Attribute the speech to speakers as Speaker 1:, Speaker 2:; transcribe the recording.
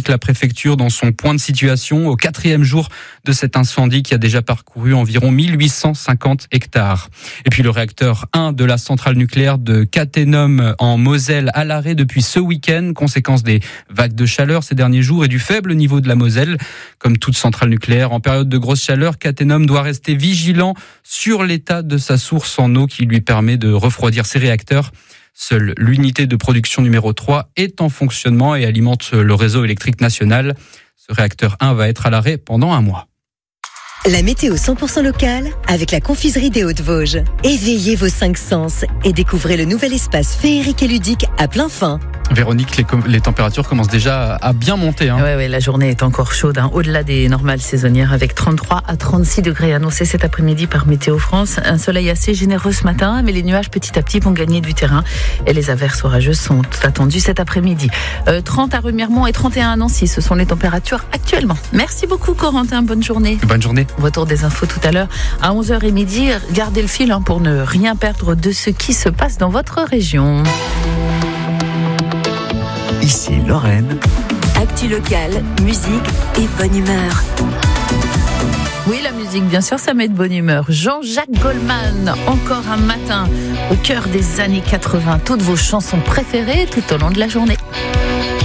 Speaker 1: indique la préfecture dans son point de situation au 4e jour de cet incendie qui a déjà parcouru environ 1850 hectares. Et puis le réacteur 1 de la centrale nucléaire de Cattenom en Moselle à l'arrêt depuis ce week-end, conséquence des vagues de chaleur ces derniers jours et du faible niveau de la Moselle. Comme toute centrale nucléaire, en période de grosse chaleur, Cattenom doit rester vigilant sur l'état de sa source en eau qui lui permet de refroidir ses réacteurs. Seule l'unité de production numéro 3 est en fonctionnement et alimente le réseau électrique national. Ce réacteur 1 va être à l'arrêt pendant 1 mois.
Speaker 2: La météo 100% locale avec la confiserie des Hauts-de-Vosges. Éveillez vos 5 sens et découvrez le nouvel espace féerique et ludique à plein fin.
Speaker 1: Véronique, les températures commencent déjà à bien monter.
Speaker 3: Ouais, la journée est encore chaude, au-delà des normales saisonnières, avec 33 à 36 degrés annoncés cet après-midi par Météo France. Un soleil assez généreux ce matin, mais les nuages petit à petit vont gagner du terrain et les averses orageuses sont attendues cet après-midi. 30 à Remiremont et 31 à Nancy, ce sont les températures actuellement. Merci beaucoup Corentin, bonne journée.
Speaker 1: Bonne journée.
Speaker 3: Retour des infos tout à l'heure à 11h et midi. Gardez le fil pour ne rien perdre de ce qui se passe dans votre région.
Speaker 4: Ici Lorraine.
Speaker 2: Actu locale, musique et bonne humeur.
Speaker 3: Oui, la musique, bien sûr, ça met de bonne humeur. Jean-Jacques Goldman, encore un matin, au cœur des années 80. Toutes vos chansons préférées tout au long de la journée.